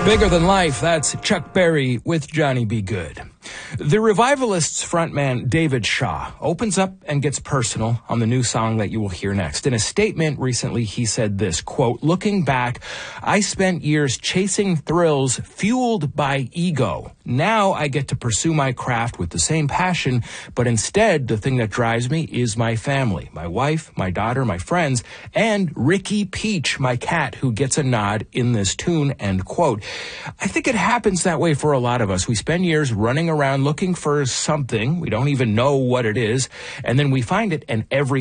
Bigger Than Life, that's Chuck Berry with Johnny B. Good. The Revivalists frontman David Shaw opens up and gets personal on the new song that you will hear next. In a statement recently, he said this, quote, "Looking back, I spent years chasing thrills fueled by ego. Now I get to pursue my craft with the same passion, but instead the thing that drives me is my family, my wife, my daughter, my friends, and Ricky Peach, my cat, who gets a nod in this tune," end quote. I think it happens that way for a lot of us. We spend years running around looking for something. We don't even know what it is. And then we find it, and every